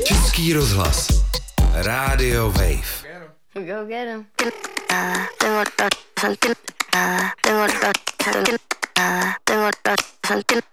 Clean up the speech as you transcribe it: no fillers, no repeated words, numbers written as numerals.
Český rozhlas. Radio Wave. Go get him. Tengo